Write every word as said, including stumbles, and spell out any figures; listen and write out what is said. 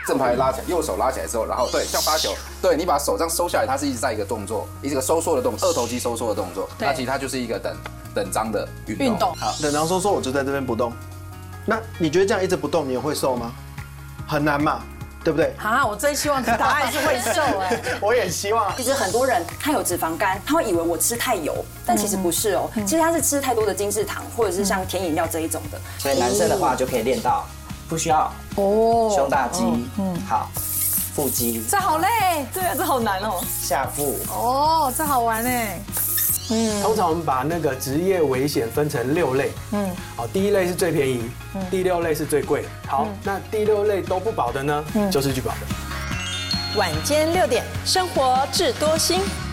正拍拉起来，右手拉起来之后，然后对，像发球，对你把手这样收下来，它是一直在一个动作，一个收缩的动作，二头肌收缩的动作。那其实它就是一个等等张的运动。 运动好，等张收缩，我就在这边不动。那你觉得这样一直不动，你会瘦吗？很难嘛，对不对？ 啊，我最希望答案是会瘦哎。 我也希望。 其实很多人他有脂肪肝，他会以为我吃太油，但其实不是哦，其实他是吃太多的精制糖，或者是像甜饮料这一种的。 所以男生的话就可以练到不需要哦， 胸大肌，嗯，好，腹肌， 这好累，对啊，这好难哦。 下腹， 哦，这好玩哎。 通常我们把那个职业危险分成六类，嗯，好，第一类是最便宜，第六类是最贵，好，那第六类都不保的呢，就是拒保的。 晚间六点，生活智多星。